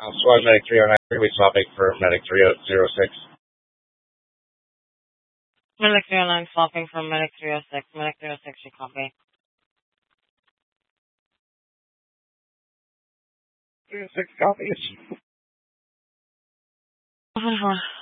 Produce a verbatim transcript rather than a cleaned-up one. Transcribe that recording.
Uh, Squad Medic three oh nine, we swapping for Medic three oh six. Medic three oh nine swapping for Medic three oh six. Medic three oh six should copy. three oh six copies.